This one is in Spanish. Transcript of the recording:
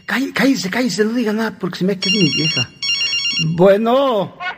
Cállese, no diga nada porque se me queda mi vieja. Bueno.